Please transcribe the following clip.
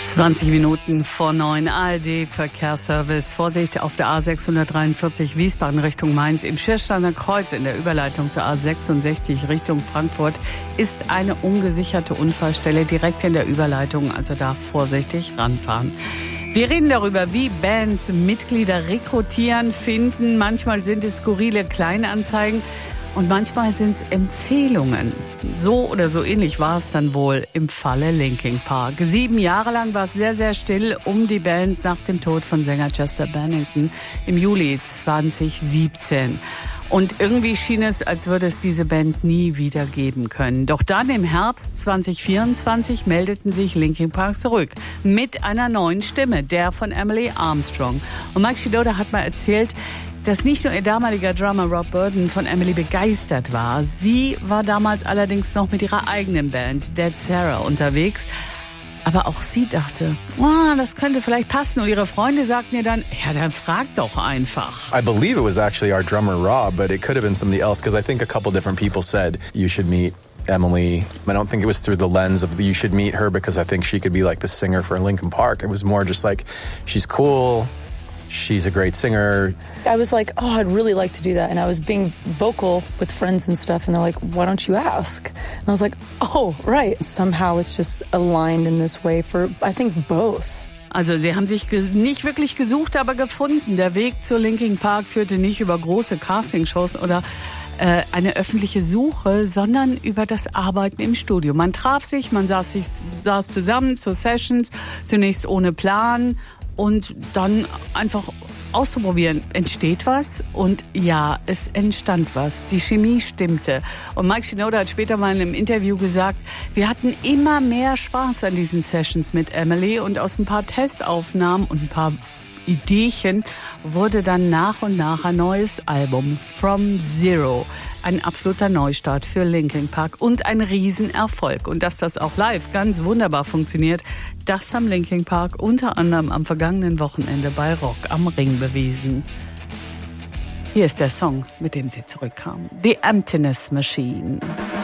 20 Minuten vor 9 ARD-Verkehrsservice. Vorsicht auf der A643 Wiesbaden Richtung Mainz. Im Schirrsteiner Kreuz in der Überleitung zur A66 Richtung Frankfurt ist eine ungesicherte Unfallstelle direkt in der Überleitung. Also da vorsichtig ranfahren. Wir reden darüber, wie Bands Mitglieder rekrutieren, finden. Manchmal sind es skurrile Kleinanzeigen. Und manchmal sind es Empfehlungen. So oder so ähnlich war es dann wohl im Falle Linkin Park. 7 Jahre lang war es sehr, sehr still um die Band nach dem Tod von Sänger Chester Bennington im Juli 2017. Und irgendwie schien es, als würde es diese Band nie wieder geben können. Doch dann im Herbst 2024 meldeten sich Linkin Park zurück mit einer neuen Stimme, der von Emily Armstrong. Und Mike Shinoda hat mal erzählt, dass nicht nur ihr damaliger Drummer Rob Burden von Emily begeistert war. Sie war damals allerdings noch mit ihrer eigenen Band Dead Sarah unterwegs. Aber auch sie dachte, das könnte vielleicht passen. Und ihre Freunde sagten ihr dann, ja, dann frag doch einfach. I believe it was actually our drummer Rob, but it could have been somebody else, because I think a couple different people said you should meet Emily. I don't think it was through the lens of you should meet her because I think she could be like the singer for Linkin Park. It was more just like, she's cool. She's a great singer. I was like, I'd really like to do that. And I was being vocal with friends and stuff. And they're like, why don't you ask? And I was like, oh, right. Somehow it's just aligned in this way for, I think, both. Also sie haben sich nicht wirklich gesucht, aber gefunden. Der Weg zu Linkin Park führte nicht über große Castingshows oder eine öffentliche Suche, sondern über das Arbeiten im Studio. Man traf sich, man saß zusammen zu Sessions, zunächst ohne Plan. Und dann einfach auszuprobieren, entsteht was? Und ja, es entstand was. Die Chemie stimmte. Und Mike Shinoda hat später mal in einem Interview gesagt, wir hatten immer mehr Spaß an diesen Sessions mit Emily und aus ein paar Testaufnahmen und ein paar Ideechen wurde dann nach und nach ein neues Album, From Zero. Ein absoluter Neustart für Linkin Park und ein Riesenerfolg. Und dass das auch live ganz wunderbar funktioniert, das haben Linkin Park unter anderem am vergangenen Wochenende bei Rock am Ring bewiesen. Hier ist der Song, mit dem sie zurückkamen. The Emptiness Machine.